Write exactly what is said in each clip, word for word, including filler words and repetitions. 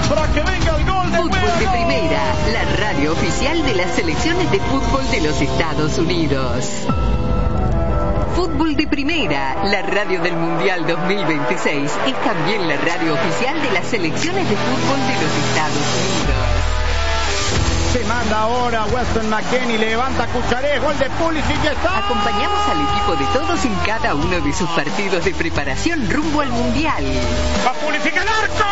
para que venga el gol de Fútbol de Primera, la radio oficial de las selecciones de fútbol de los Estados Unidos. Fútbol de Primera, la radio del Mundial dos mil veintiséis, es también la radio oficial de las selecciones de fútbol de los Estados Unidos. Se manda ahora Weston McKennie, levanta Cucharé, gol de Pulisic, ya está. Acompañamos al equipo de todos en cada uno de sus partidos de preparación rumbo al Mundial. ¡Va Pulisic al arco!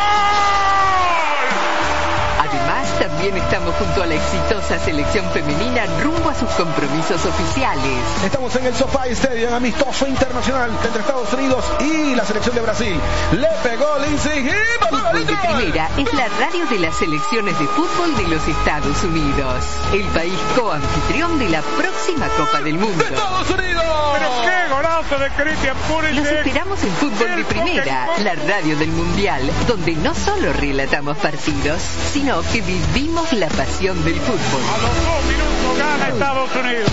Además, también estamos junto a la exitosa selección femenina rumbo a sus compromisos oficiales. Estamos en el SoFi Stadium, amistoso internacional entre Estados Unidos y la selección de Brasil. Le pegó Lindsay. Fútbol de Primera es la radio de las selecciones de fútbol de los Estados Unidos, el país coanfitrión de la próxima Copa del Mundo. ¡Estados Unidos! ¡Pero qué golazo de Christian Pulisic! Los esperamos en Fútbol de Primera, la radio del Mundial, donde no solo relatamos partidos, sino que vivimos la pasión del fútbol. A los dos minutos gana Estados Unidos.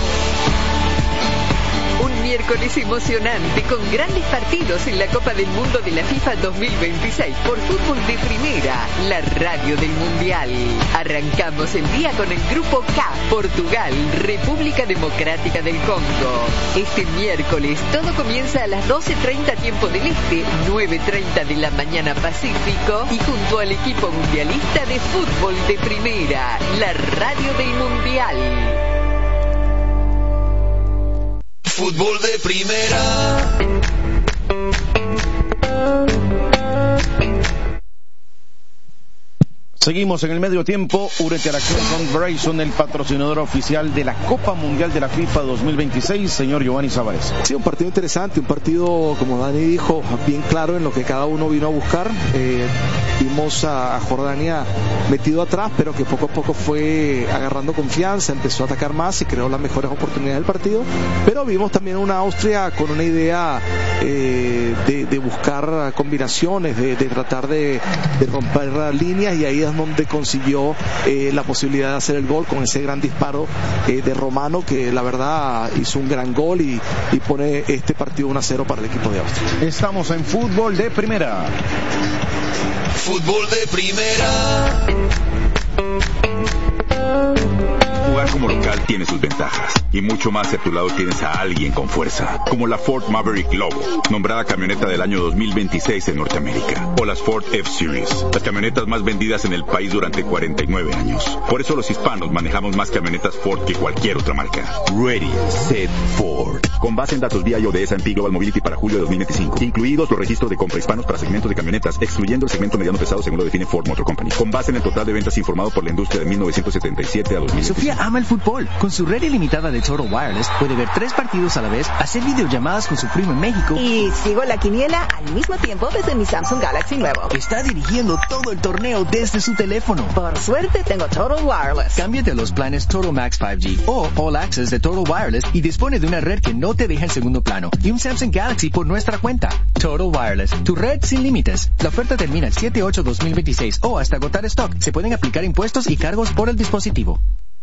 Un miércoles emocionante con grandes partidos en la Copa del Mundo de la FIFA dos mil veintiséis por Fútbol de Primera, la radio del Mundial. Arrancamos el día con el Grupo K, Portugal, República Democrática del Congo. Este miércoles todo comienza a las doce treinta tiempo del Este, nueve treinta de la mañana Pacífico, y junto al equipo mundialista de Fútbol de Primera, la radio del Mundial. Fútbol de Primera. Seguimos en el medio tiempo. Ure interacción con Verizon, el patrocinador oficial de la Copa Mundial de la FIFA dos mil veintiséis, señor Giovanni Sávarez. Sí, un partido interesante, un partido, como Dani dijo, bien claro en lo que cada uno vino a buscar. Eh, vimos a, a Jordania metido atrás, pero que poco a poco fue agarrando confianza, empezó a atacar más y creó las mejores oportunidades del partido. Pero vimos también una Austria con una idea eh, de, de buscar combinaciones, de, de tratar de, de romper líneas, y ahí es donde consiguió eh, la posibilidad de hacer el gol con ese gran disparo eh, de Romano, que la verdad hizo un gran gol y, y pone este partido uno a cero para el equipo de Austria. Estamos en Fútbol de Primera. Fútbol de Primera. Jugar como local tiene sus ventajas, y mucho más si a tu lado tienes a alguien con fuerza, como la Ford Maverick Lobo, nombrada camioneta del año dos mil veintiséis en Norteamérica, o las Ford F-Series, las camionetas más vendidas en el país durante cuarenta y nueve años. Por eso los hispanos manejamos más camionetas Ford que cualquier otra marca. Ready, Set, Ford. Con base en datos V I O de S and P Global Mobility para julio de dos mil veinticinco, incluidos los registros de compra hispanos para segmentos de camionetas, excluyendo el segmento mediano pesado según lo define Ford Motor Company. Con base en el total de ventas informado por la industria de mil novecientos setenta y siete a dos mil veinticinco. Sofía ama el fútbol. Con su red ilimitada de Total Wireless puede ver tres partidos a la vez, hacer videollamadas con su primo en México y sigo la quiniela al mismo tiempo desde mi Samsung Galaxy nuevo. Está dirigiendo todo el torneo desde su teléfono. Por suerte tengo Total Wireless. Cámbiate a los planes Total Max cinco G o All Access de Total Wireless y dispone de una red que no te deja en segundo plano y un Samsung Galaxy por nuestra cuenta. Total Wireless, tu red sin límites. La oferta termina el siete ocho dos mil veintiséis o hasta agotar stock. Se pueden aplicar impuestos y cargos por el dispositivo.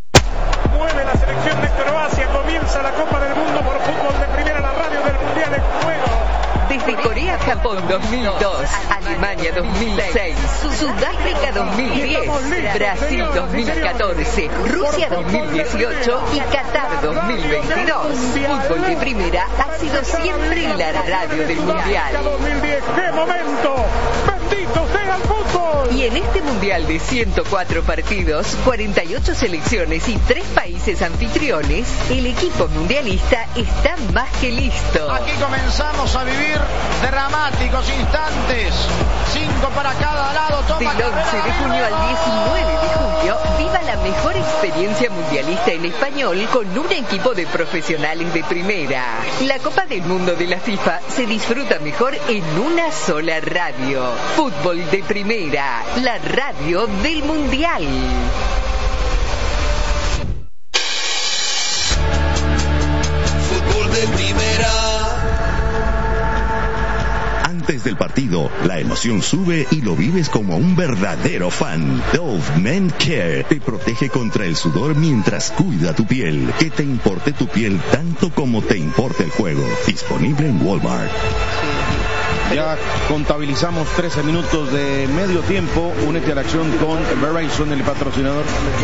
Mueve la selección de Croacia, comienza la Copa del Mundo por Fútbol de Primera, la radio del Mundial en juego. Desde Corea-Japón dos mil dos, Alemania dos mil seis, Sudáfrica dos mil diez, Brasil dos mil catorce, Rusia dos mil dieciocho y Qatar dos mil veintidós. Fútbol de Primera ha sido siempre la radio del Mundial. dos mil diez, ¡qué momento! ¡Bendito sea el fútbol! Y en este Mundial de ciento cuatro partidos, cuarenta y ocho selecciones y tres países anfitriones, el equipo mundialista está más que listo. Aquí comenzamos a vivir dramáticos instantes. Cinco para cada lado. Toma Del once de junio al diecinueve de julio, viva la mejor experiencia mundialista en español con un equipo de profesionales de primera. La Copa del Mundo de la FIFA se disfruta mejor en una sola radio. Fútbol de Primera, la radio del Mundial. Fútbol de Primera. Antes del partido, la emoción sube y lo vives como un verdadero fan. Dove Men Care te protege contra el sudor mientras cuida tu piel. Que te importe tu piel tanto como te importa el juego. Disponible en Walmart. Ya contabilizamos trece minutos de medio tiempo. Únete a la acción con Verizon, el patrocinador.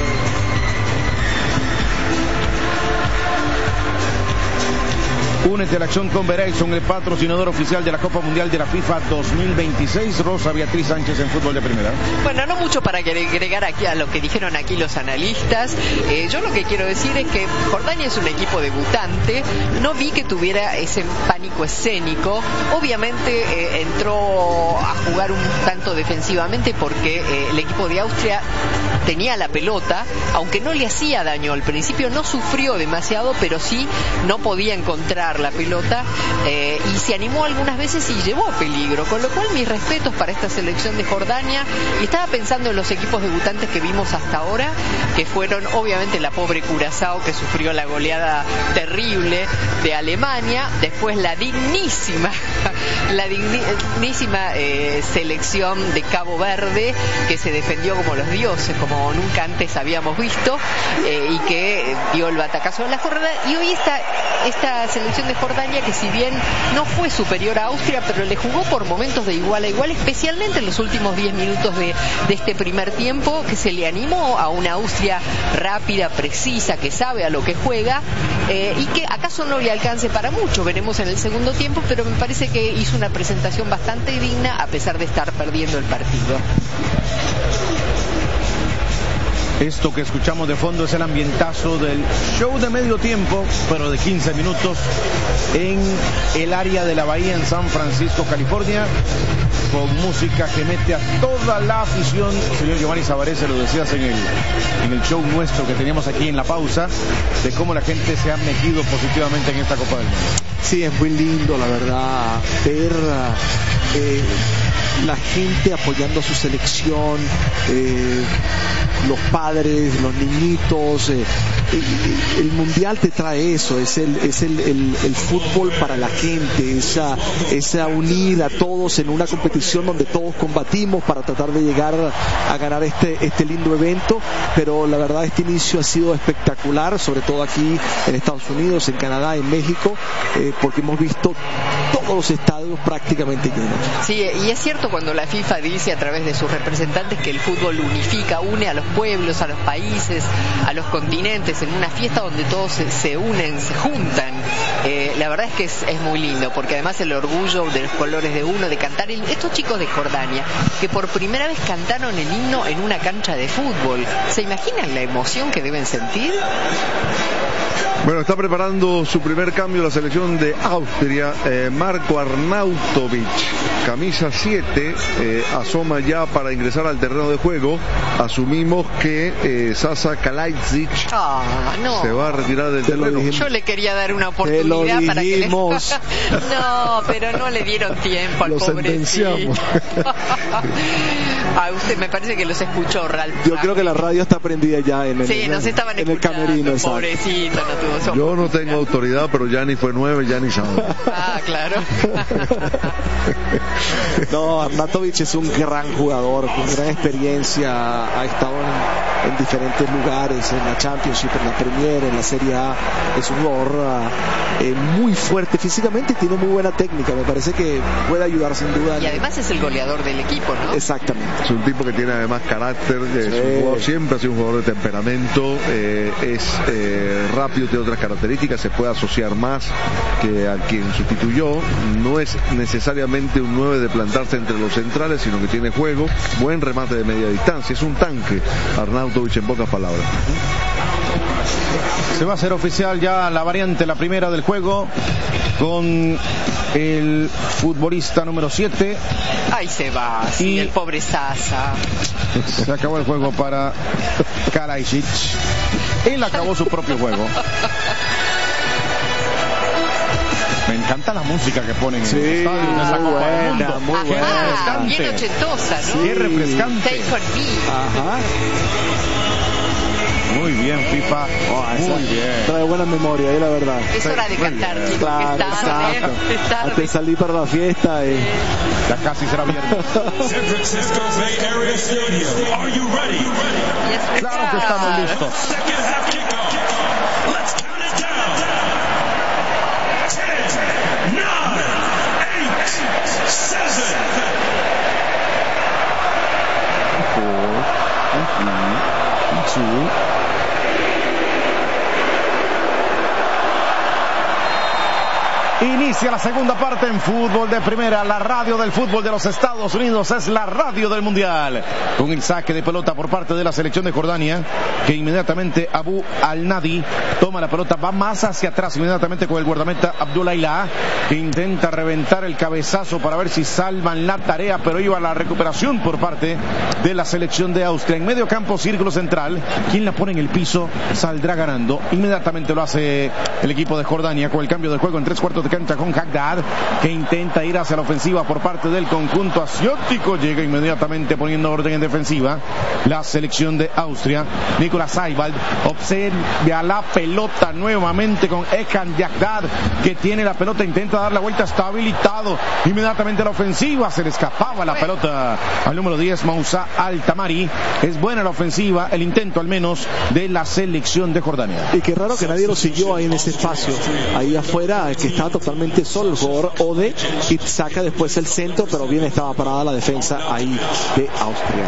Únete a la acción con Verizon, el patrocinador oficial de la Copa Mundial de la FIFA dos mil veintiséis. Rosa Beatriz Sánchez en Fútbol de Primera. Bueno, no mucho para agregar aquí a lo que dijeron aquí los analistas. Eh, yo lo que quiero decir es que Jordania es un equipo debutante. No vi que tuviera ese pánico escénico. Obviamente eh, entró a jugar un tanto defensivamente porque eh, el equipo de Austria tenía la pelota, aunque no le hacía daño al principio, no sufrió demasiado, pero sí no podía encontrar la pelota eh, y se animó algunas veces y llevó peligro, con lo cual mis respetos para esta selección de Jordania. Y estaba pensando en los equipos debutantes que vimos hasta ahora, que fueron obviamente la pobre Curazao, que sufrió la goleada terrible de Alemania, después la dignísima la dignísima eh, selección de Cabo Verde, que se defendió como los dioses, como nunca antes habíamos visto, eh, y que dio el batacazo en la jornada. Y hoy esta, esta selección de Jordania, que si bien no fue superior a Austria, pero le jugó por momentos de igual a igual, especialmente en los últimos diez minutos de, de este primer tiempo, que se le animó a una Austria rápida, precisa, que sabe a lo que juega, eh, y que acaso no le alcance para mucho, veremos en el segundo tiempo, pero me parece que hizo una presentación bastante digna a pesar de estar perdiendo el partido. Esto que escuchamos de fondo es el ambientazo del show de medio tiempo, pero de quince minutos en el área de la Bahía en San Francisco, California, con música que mete a toda la afición. Señor Giovanni Savarese, lo decías en el, en el show nuestro que teníamos aquí en la pausa, de cómo la gente se ha metido positivamente en esta Copa del Mundo. Sí, es muy lindo, la verdad, ver eh, la gente apoyando a su selección, eh, los padres, los niñitos. Eh, el, el mundial te trae eso, es el es el, el, el fútbol para la gente, esa esa unir a todos en una competición donde todos combatimos para tratar de llegar a ganar este este lindo evento. Pero la verdad, este inicio ha sido espectacular, sobre todo aquí en Estados Unidos, en Canadá, en México, eh, porque hemos visto todos los estadios prácticamente llenos. Sí, y es cierto cuando la FIFA dice a través de sus representantes que el fútbol unifica, une a los pueblos, a los países, a los continentes, en una fiesta donde todos se, se unen, se juntan. Eh, la verdad es que es, es muy lindo, porque además el orgullo de los colores de uno, de cantar el, estos chicos de Jordania, que por primera vez cantaron el himno en una cancha de fútbol. ¿Se imaginan la emoción que deben sentir? Bueno, está preparando su primer cambio la selección de Austria. eh, Marko Arnautovic, camisa siete, eh, asoma ya para ingresar al terreno de juego. Asumimos que eh, Sasa Kalajdzic ah, no. se va a retirar del terreno. Yo le quería dar una oportunidad para que le... No, pero no le dieron tiempo al lo pobrecito. A usted me parece que los escuchó, Ralf. Yo creo que la radio está prendida ya en el, sí, nos estaban en el camerino. Pobrecito, no tuvo soporte. Yo no tengo autoridad, pero Gianni fue nueve, Gianni sabe. Ah, claro. No, Arnautovic es un gran jugador, con gran experiencia, ha estado en, en diferentes lugares, en la Championship, en la Premier, en la Serie A. Es un jugador eh, muy fuerte físicamente y tiene muy buena técnica. Me parece que puede ayudar sin duda. Y además es el goleador del equipo, ¿no? Exactamente. Es un tipo que tiene además carácter, eh, sí. Es un jugador, siempre ha sido un jugador de temperamento, eh, es eh, rápido, tiene otras características, se puede asociar más que a quien sustituyó. No es necesariamente un nueve de plantarse entre los centrales, sino que tiene juego, buen remate de media distancia, es un tanque Arnautovic, en pocas palabras. Se va a hacer oficial ya la variante, la primera del juego, con el futbolista número siete. Ahí se va, sí, y el pobre Sasa. Se acabó el juego para Kalajdzic. Él acabó su propio juego. Me encanta la música que ponen sí, en el estadio, en esa Copa buena, del Mundo. muy Ajá, buena. bien ochentosa, ¿no? Qué refrescante. Take on me. Ajá. Muy bien, FIFA. Oh, Muy bien. Trae buena memoria, eh, la verdad. Es hora de cantar, chicos, claro, que es tarde, exacto. es tarde. Antes de salir para la fiesta. Eh. Ya casi será viernes. San Francisco Bay Area Stadium. Are you ready? Yes, Claro que estamos listos. Second half kickoff. Let's count it down. ten, nine, eight, seven. Su. Inicia la segunda parte en Fútbol de Primera. La radio del fútbol de los Estados Unidos es la radio del Mundial. Con el saque de pelota por parte de la selección de Jordania, que inmediatamente Abu Al-Nadi toma la pelota, va más hacia atrás inmediatamente con el guardameta Abdullah Ilah, que intenta reventar el cabezazo para ver si salvan la tarea, pero iba a la recuperación por parte de la selección de Austria. En medio campo, círculo central, quien la pone en el piso saldrá ganando. Inmediatamente lo hace el equipo de Jordania con el cambio de juego en tres cuartos de cancha con Haddad, que intenta ir hacia la ofensiva por parte del conjunto asiático. Llega inmediatamente poniendo orden en defensiva la selección de Austria. Nicolás Seiwald observa la pelota nuevamente con Ekan Haddad, que tiene la pelota, intenta dar la vuelta, está habilitado inmediatamente la ofensiva, se le escapaba la pelota al número diez, Moussa Al-Tamari. Es buena la ofensiva, el intento al menos de la selección de Jordania. Y qué raro que nadie lo siguió ahí en ese espacio, ahí afuera, que estaba totalmente solo el jugador Ode, y saca después el centro, pero bien estaba parada la defensa ahí de Austria.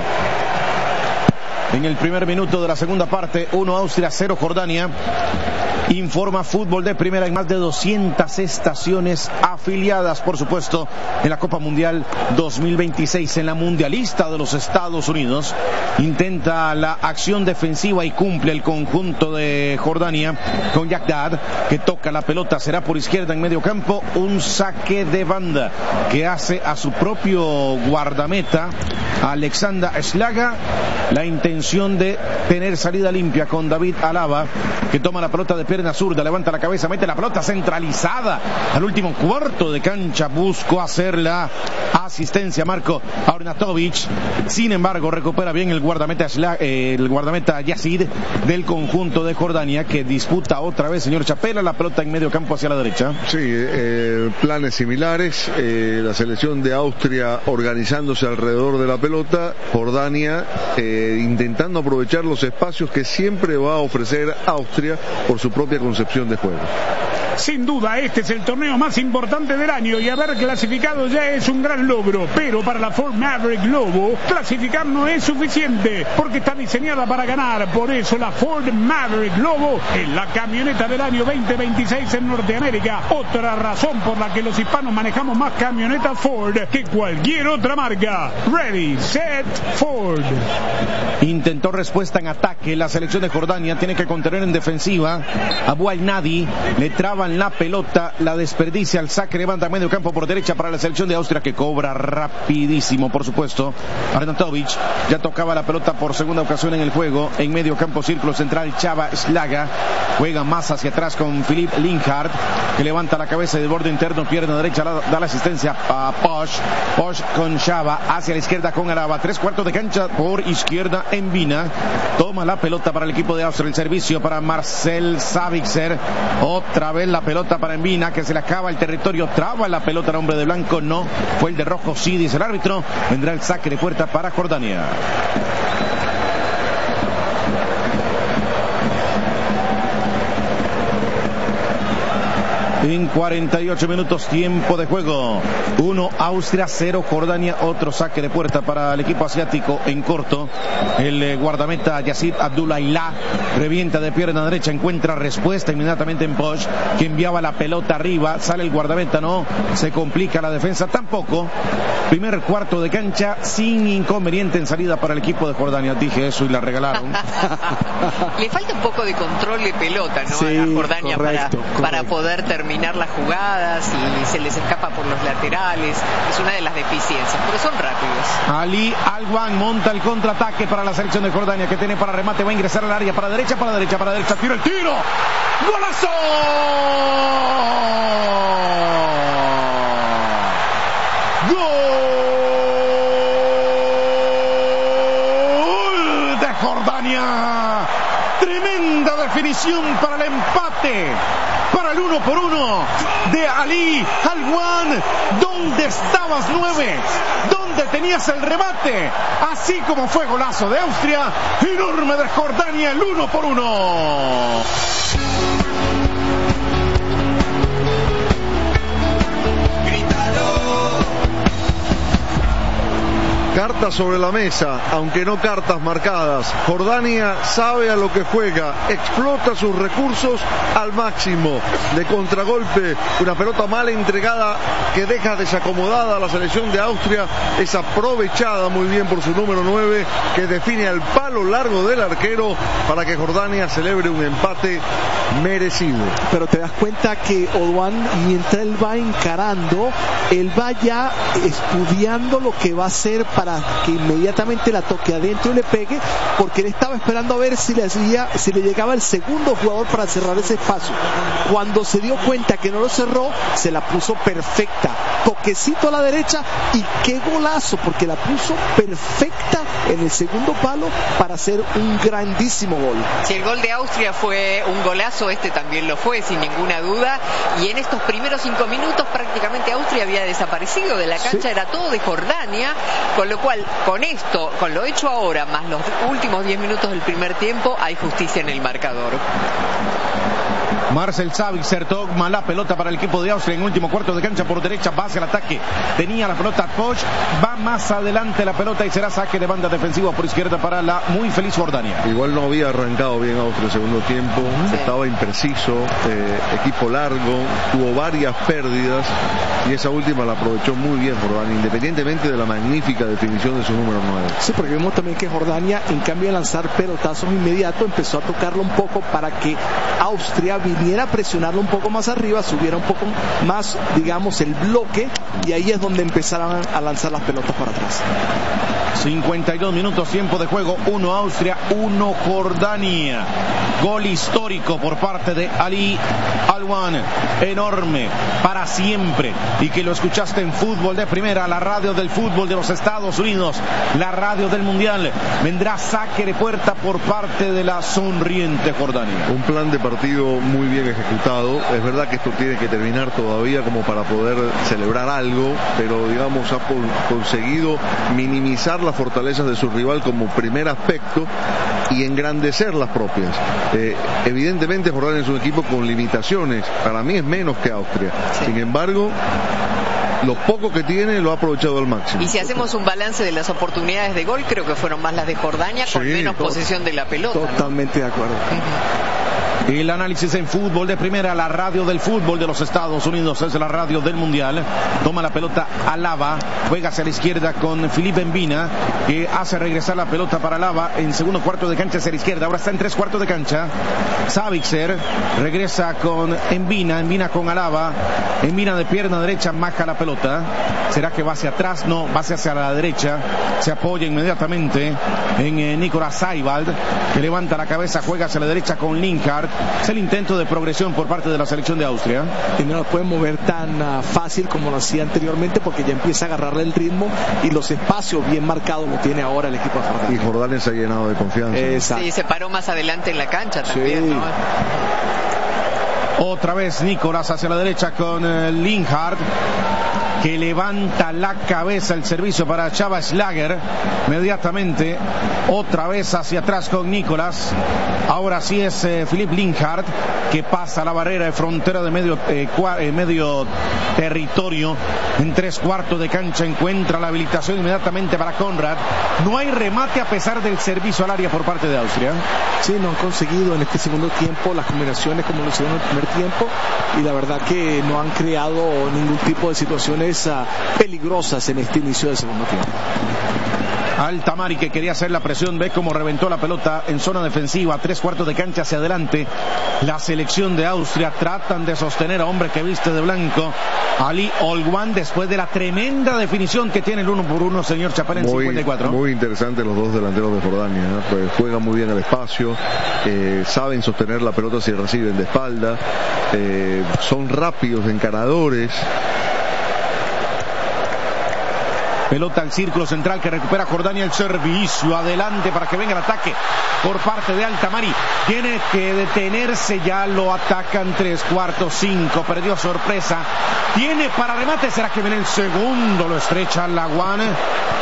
En el primer minuto de la segunda parte, uno Austria, cero Jordania. Informa Fútbol de Primera en más de doscientas estaciones afiliadas, por supuesto, en la Copa Mundial dos mil veintiséis. En la mundialista de los Estados Unidos, intenta la acción defensiva y cumple el conjunto de Jordania con Haddad, que toca la pelota, será por izquierda en medio campo. Un saque de banda que hace a su propio guardameta, Alexander Slaga, la intención de tener salida limpia con David Alaba, que toma la pelota de pierna zurda, levanta la cabeza, mete la pelota centralizada al último cuarto de cancha, buscó hacer la asistencia Marko Arnautovic. Sin embargo, recupera bien el guardameta eh, el guardameta Yazid del conjunto de Jordania, que disputa otra vez, señor Chapela, la pelota en medio campo hacia la derecha. Sí, eh, planes similares, eh, la selección de Austria organizándose alrededor de la pelota, Jordania eh, intentando aprovechar los espacios que siempre va a ofrecer Austria por su propia concepción de juego. Sin duda, este es el torneo más importante del año y haber clasificado ya es un gran logro, pero para la Ford Maverick Lobo, clasificar no es suficiente, porque está diseñada para ganar. Por eso la Ford Maverick Lobo es la camioneta del año veinte veintiséis en Norteamérica. Otra razón por la que los hispanos manejamos más camionetas Ford que cualquier otra marca. Ready, set, Ford. Intentó respuesta en ataque la selección de Jordania, tiene que contener en defensiva. Abu Al-Nadi le traba la pelota, la desperdicia, el saque de banda medio campo por derecha para la selección de Austria, que cobra rapidísimo, por supuesto. Arnautovic ya tocaba la pelota por segunda ocasión en el juego, en medio campo, círculo central, Chava Slaga juega más hacia atrás con Philipp Linhardt, que levanta la cabeza de borde interno, pierna derecha, da la asistencia a Posch, Posch con Chava, hacia la izquierda con Araba, tres cuartos de cancha por izquierda en Vina, toma la pelota para el equipo de Austria, el servicio para Marcel Sabitzer, otra vez la pelota para Envina, que se le acaba el territorio, traba la pelota al hombre de blanco, no, fue el de rojo, sí, dice el árbitro, vendrá el saque de puerta para Jordania. En cuarenta y ocho minutos, tiempo de juego. uno Austria, cero Jordania. Otro saque de puerta para el equipo asiático en corto. El eh, guardameta Yazid Abdullah Ilah revienta de pierna derecha, encuentra respuesta inmediatamente en Posch, que enviaba la pelota arriba. Sale el guardameta, no. Se complica la defensa tampoco. Primer cuarto de cancha sin inconveniente en salida para el equipo de Jordania. Dije eso y la regalaron. Le falta un poco de control de pelota, ¿no? Sí, a Jordania, correcto, para, correcto. para poder terminar las jugadas y se les escapa por los laterales. Es una de las deficiencias, pero son rápidos. Ali Alwan monta el contraataque para la selección de Jordania, que tiene para remate, va a ingresar al área, para derecha, para derecha, para derecha, tiro el tiro, ¡golazo! ¡Gol de Jordania! Tremenda definición para el empate, para el uno por uno de Ali Alwan. ¿Dónde estabas, nueve? ¿Dónde tenías el remate? Así como fue golazo de Austria, enorme de Jordania, el uno por uno. Cartas sobre la mesa, aunque no cartas marcadas. Jordania sabe a lo que juega, explota sus recursos al máximo. De contragolpe, una pelota mal entregada que deja desacomodada a la selección de Austria, es aprovechada muy bien por su número nueve, que define al palo largo del arquero para que Jordania celebre un empate merecido. Pero te das cuenta que Oduan, mientras él va encarando, él va ya estudiando lo que va a hacer para que inmediatamente la toque adentro y le pegue, porque él estaba esperando a ver si le hacía, si le llegaba el segundo jugador para cerrar ese espacio. Cuando se dio cuenta que no lo cerró, se la puso perfecta, toquecito a la derecha, y qué golazo, porque la puso perfecta en el segundo palo para hacer un grandísimo gol. Si el gol de Austria fue un golazo, este también lo fue, sin ninguna duda, y en estos primeros cinco minutos prácticamente Austria había desaparecido de la cancha, sí. Era todo de Jordania, con lo cual, con esto, con lo hecho ahora, más los últimos diez minutos del primer tiempo, hay justicia en el marcador. Marcel Sabitzer toma la pelota para el equipo de Austria en último cuarto de cancha por derecha, va hacia el ataque, tenía la pelota Poch, va más adelante la pelota y será saque de banda defensiva por izquierda para la muy feliz Jordania. Igual no había arrancado bien Austria el segundo tiempo, sí. Estaba impreciso, eh, equipo largo, tuvo varias pérdidas y esa última la aprovechó muy bien Jordania, independientemente de la magnífica definición de su número nueve. Sí, porque vimos también que Jordania, en cambio de lanzar pelotazos inmediatos, empezó a tocarlo un poco para que Austria viniera a presionarlo un poco más arriba, subiera un poco más, digamos, el bloque, y ahí es donde empezaron a lanzar las pelotas para atrás. cincuenta y dos minutos, tiempo de juego, uno Austria, uno Jordania. Gol histórico por parte de Ali Alwan, enorme, para siempre, y que lo escuchaste en Fútbol de Primera, la radio del fútbol de los Estados Unidos, la radio del Mundial. Vendrá saque de puerta por parte de la sonriente Jordania. Un plan de partido muy bien ejecutado. Es verdad que esto tiene que terminar todavía como para poder celebrar algo, pero digamos ha conseguido minimizar las fortalezas de su rival como primer aspecto y engrandecer las propias. Eh, evidentemente Jordania es un equipo con limitaciones, para mí es menos que Austria, sí. Sin embargo lo poco que tiene lo ha aprovechado al máximo. Y si hacemos un balance de las oportunidades de gol, creo que fueron más las de Jordania, con sí, menos todo, posesión de la pelota. Totalmente, ¿no? De acuerdo. Uh-huh. El análisis en Fútbol de Primera, la radio del fútbol de los Estados Unidos, es la radio del Mundial. Toma la pelota Alaba, juega hacia la izquierda con Filipe Mbina, que hace regresar la pelota para Alaba en segundo cuarto de cancha hacia la izquierda. Ahora está en tres cuartos de cancha. Sabitzer regresa con Mbina, Mbina con Alaba, Mbina de pierna derecha, maja la pelota. ¿Será que va hacia atrás? No, va hacia la derecha. Se apoya inmediatamente en eh, Nicolás Saibald, que levanta la cabeza, juega hacia la derecha con Linkhardt. Es el intento de progresión por parte de la selección de Austria. Y no lo pueden mover tan uh, fácil como lo hacía anteriormente, porque ya empieza a agarrarle el ritmo y los espacios bien marcados lo tiene ahora el equipo de Jordania. Y Jordania se ha llenado de confianza. Exacto. Sí, se paró más adelante en la cancha también, sí. ¿No? Otra vez Nicolás hacia la derecha con uh, Linkhardt, que levanta la cabeza, el servicio para Chava Schlager, inmediatamente otra vez hacia atrás con Nicolás. Ahora sí es eh, Philipp Linkhardt, que pasa la barrera de frontera de medio, eh, cua, eh, medio territorio, en tres cuartos de cancha, encuentra la habilitación inmediatamente para Conrad. No hay remate a pesar del servicio al área por parte de Austria. Sí, no han conseguido en este segundo tiempo las combinaciones como lo hicieron en el primer tiempo, y la verdad que no han creado ningún tipo de situaciones peligrosas en este inicio del segundo tiempo. Altamari, que quería hacer la presión, ve cómo reventó la pelota en zona defensiva, tres cuartos de cancha hacia adelante. La selección de Austria tratan de sostener a hombre que viste de blanco, Ali Olwan, después de la tremenda definición que tiene el uno por uno, señor Chapar, en muy, cincuenta y cuatro. Muy interesante los dos delanteros de Jordania, ¿no? Pues juegan muy bien el espacio, eh, saben sostener la pelota si reciben de espalda, eh, son rápidos, encaradores. Pelota al círculo central que recupera Jordania, el servicio adelante para que venga el ataque por parte de Altamari. Tiene que detenerse, ya lo atacan tres cuartos, cinco, perdió sorpresa. Tiene para remate, ¿será que viene el segundo? Lo estrecha Laguane.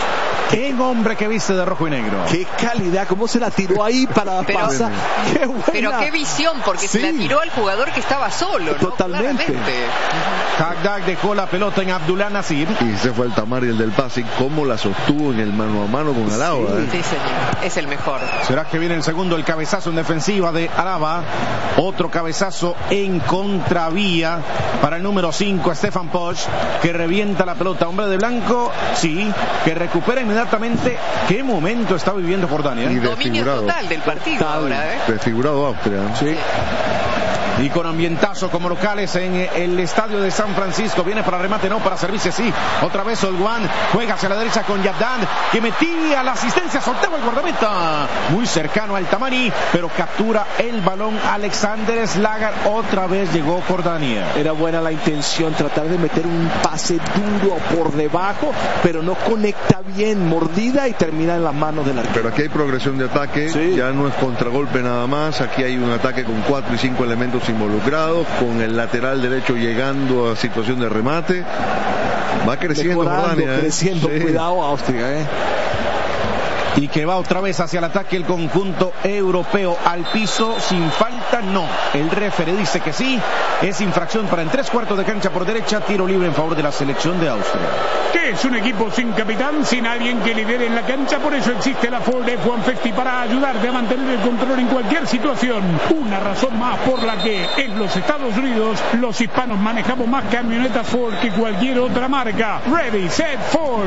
en hombre que viste de rojo y negro. Qué calidad, cómo se la tiró ahí para pero, pasar. Qué buena. Pero qué visión, porque sí. se la tiró al jugador que estaba solo, ¿no? Totalmente. Hagdag dejó la pelota en Abdullah Nasir. Y se fue el Tamari, el del pase, cómo la sostuvo en el mano a mano con Alaba. Sí, ¿eh? sí, señor. Es el mejor. ¿Será que viene el segundo, el cabezazo en defensiva de Alaba? Otro cabezazo en contravía para el número cinco, Stefan Posch, que revienta la pelota. Hombre de blanco, sí, que recupera inmediatamente. ¿Qué momento está viviendo Jordania? Y dominio total del partido total. Ahora, ¿eh? Desfigurado Austria. Sí. sí. Y con ambientazo como locales en el estadio de San Francisco. Viene para remate, no, para servirse, sí. Otra vez Olguán juega hacia la derecha con Yabdan, que metía la asistencia, soltaba el guardameta. Muy cercano al Tamari, pero captura el balón Alexander Slager. Otra vez llegó Jordania. Era buena la intención, tratar de meter un pase duro por debajo, pero no conecta bien, mordida y termina en las manos del arquero. Pero aquí hay progresión de ataque, sí. Ya no es contragolpe nada más. Aquí hay un ataque con cuatro y cinco elementos involucrados, con el lateral derecho llegando a situación de remate. Va creciendo Jordania, ¿eh? creciendo, sí. Cuidado Austria, eh. Y que va otra vez hacia el ataque el conjunto europeo. Al piso, sin falta, no. El referee dice que sí. Es infracción para en tres cuartos de cancha por derecha. Tiro libre en favor de la selección de Austria. Que es un equipo sin capitán, sin alguien que lidere en la cancha. Por eso existe la Ford F uno cincuenta para ayudarte a mantener el control en cualquier situación. Una razón más por la que en los Estados Unidos los hispanos manejamos más camionetas Ford que cualquier otra marca. Ready, set, Ford.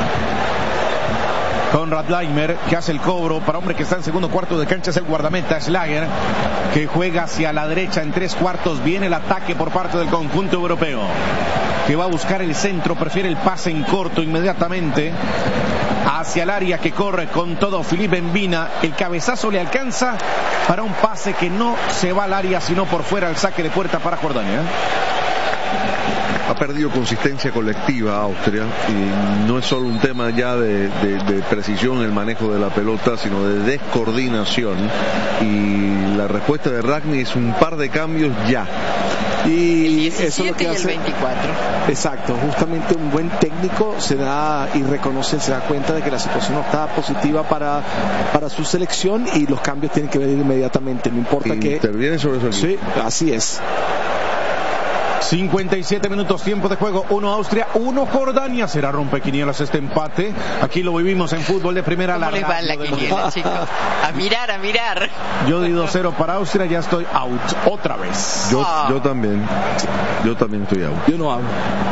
Konrad Leimer, que hace el cobro para hombre que está en segundo cuarto de cancha, es el guardameta Schlager, que juega hacia la derecha en tres cuartos. Viene el ataque por parte del conjunto europeo, que va a buscar el centro, prefiere el pase en corto inmediatamente hacia el área, que corre con todo Filipe Mbina. El cabezazo le alcanza para un pase que no se va al área sino por fuera. El saque de puerta para Jordania. Ha perdido consistencia colectiva Austria, y no es solo un tema ya de, de, de precisión en el manejo de la pelota, sino de descoordinación, y la respuesta de Ragni es un par de cambios ya. Y el diecisiete eso es lo que y el hace, veinticuatro. Exacto, justamente un buen técnico se da y reconoce, se da cuenta de que la situación no está positiva para, para su selección, y los cambios tienen que venir inmediatamente, no importa que interviene sobre eso. Sí, así es. cincuenta y siete minutos, tiempo de juego. Uno Austria, uno Jordania. Será rompequinielas este empate. Aquí lo vivimos en Fútbol de Primera. ¿Cómo les va la quiniela, chicos? A mirar, a mirar. Yo di dos cero para Austria, ya estoy out otra vez. Yo, oh. yo también. Yo también estoy out. Yo no hablo.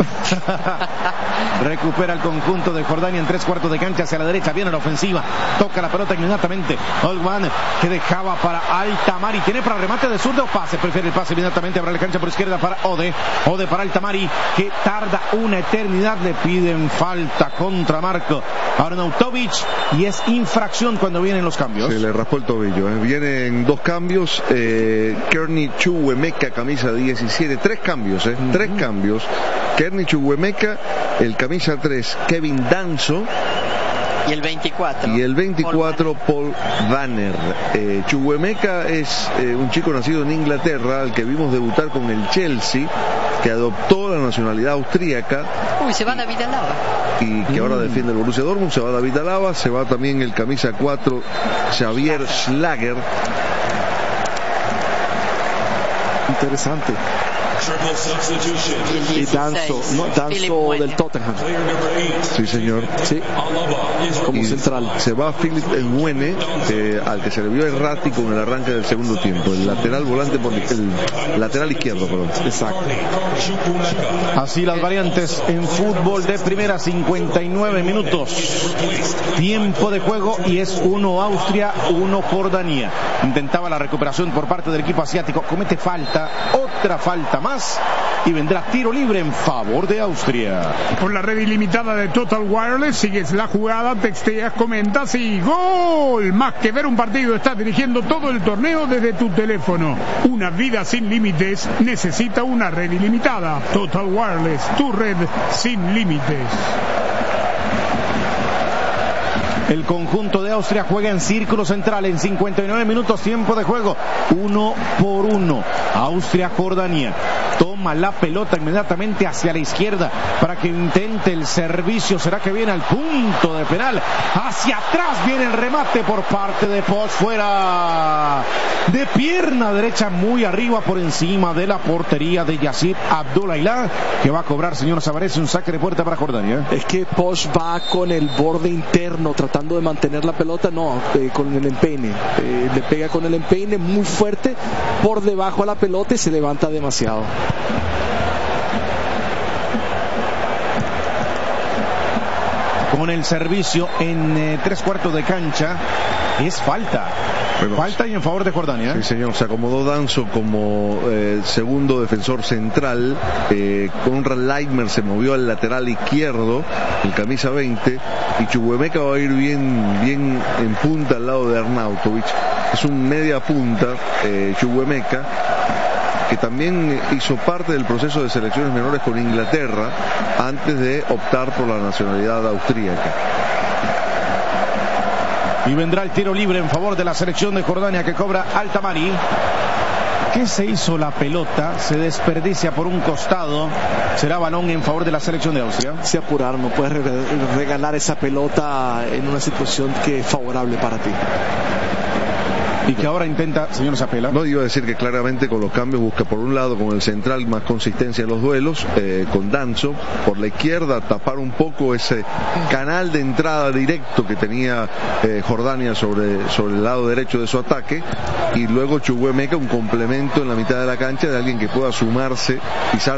Recupera el conjunto de Jordania en tres cuartos de cancha hacia la derecha. Viene la ofensiva. Toca la pelota inmediatamente. Olguán, que dejaba para Altamari. Tiene para remate de zurdo. Pase. Prefiere el pase inmediatamente. Abre la cancha por izquierda para Ode. Ode para Altamari, que tarda una eternidad. Le piden falta contra Marco Arnautovic, y es infracción cuando vienen los cambios. Se le raspó el tobillo, ¿eh? Vienen dos cambios. eh, Kearney Chukwuemeka, camisa diecisiete. Tres cambios, ¿eh? Uh-huh. Tres cambios. Kearney Chukwuemeka, el camisa tres, Kevin Danso. Y el veinticuatro. Y el veinticuatro, Paul Banner. Eh, Chukwuemeka es eh, un chico nacido en Inglaterra, al que vimos debutar con el Chelsea, que adoptó la nacionalidad austríaca. Uy, se va David Alaba. Y que mm. ahora defiende el Borussia Dortmund. Se va David Alaba, se va también el camisa cuatro, Xavier Schlager. Interesante. Y Danso, no, Danso del Tottenham. Sí, señor. Sí, como y central. Se va Philip Nwene, eh, al que se le vio errático en el arranque del segundo tiempo. El lateral volante por el lateral izquierdo, perdón. Exacto. Así las variantes en Fútbol de Primera. Cincuenta y nueve minutos. Tiempo de juego, y es uno Austria, uno Jordania. Intentaba la recuperación por parte del equipo asiático. Comete falta, otra falta más, y vendrá tiro libre en favor de Austria. Con la red ilimitada de Total Wireless, sigues la jugada, texteas, comentas y ¡gol! Más que ver un partido, estás dirigiendo todo el torneo desde tu teléfono. Una vida sin límites necesita una red ilimitada. Total Wireless, tu red sin límites. El conjunto de Austria juega en círculo central en cincuenta y nueve minutos, tiempo de juego, uno por uno. Austria-Jordania. toma la pelota inmediatamente hacia la izquierda para que intente el servicio. ¿Será que viene al punto de penal? Hacia atrás viene el remate por parte de Poch, fuera de pierna derecha, muy arriba por encima de la portería de Yacid Abdoulaye, que va a cobrar, señor Sabarese, un saque de puerta para Jordania. Es que Poch va con el borde interno tratando de mantener la pelota, no, eh, con el empeine, eh, le pega con el empeine muy fuerte por debajo a la pelota y se levanta demasiado. Con el servicio en eh, tres cuartos de cancha, es falta. Bueno, falta y en favor de Jordania. Sí, señor, se acomodó Danso como eh, segundo defensor central. Eh, Conrad Leitner se movió al lateral izquierdo, el camisa veinte, y Chukwuemeka va a ir bien, bien en punta al lado de Arnautovic. Es un media punta, eh, Chukwuemeka, que también hizo parte del proceso de selecciones menores con Inglaterra antes de optar por la nacionalidad austríaca. Y vendrá el tiro libre en favor de la selección de Jordania, que cobra Altamari. ¿Qué se hizo la pelota? Se desperdicia por un costado. Será balón en favor de la selección de Austria. Se apuraron, no puedes regalar esa pelota en una situación que es favorable para ti. Y que ahora intenta, señor Zapela. No, iba a decir que claramente con los cambios busca por un lado con el central más consistencia en los duelos, eh, con Danso, por la izquierda tapar un poco ese canal de entrada directo que tenía eh, Jordania sobre, sobre el lado derecho de su ataque, y luego Chukwuemeka, un complemento en la mitad de la cancha de alguien que pueda sumarse, pisar